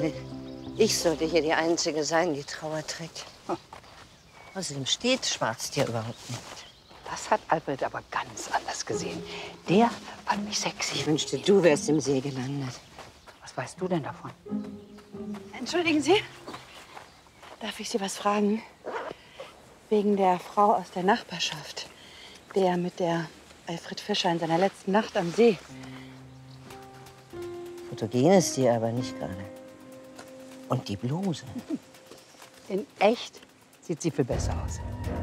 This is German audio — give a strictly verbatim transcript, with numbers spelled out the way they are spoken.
finde, ich sollte hier die Einzige sein, die Trauer trägt. Hm. Außerdem steht Schwarz dir überhaupt nicht. Das hat Albert aber ganz anders gesehen. Der fand mich sexy. Ich wünschte, du wärst im See gelandet. Was weißt du denn davon? Entschuldigen Sie, darf ich Sie was fragen? Wegen der Frau aus der Nachbarschaft, der mit der Alfred Fischer in seiner letzten Nacht am See. Fotogen ist die aber nicht gerade. Und die Bluse. In echt sieht sie viel besser aus.